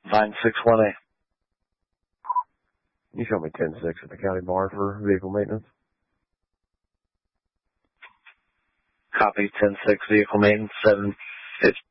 961A. You show me 10-6 at the county bar for vehicle maintenance. Copy 10-6 vehicle maintenance 750.